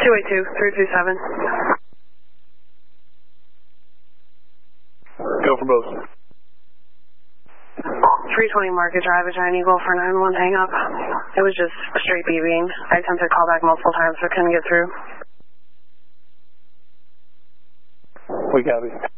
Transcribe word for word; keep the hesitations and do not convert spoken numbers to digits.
two eight two, three two seven. Go for both. three twenty Market Drive, a Giant Eagle for nine one hang up. It was just straight beeping. I attempted to call back multiple times but couldn't get through. We copy.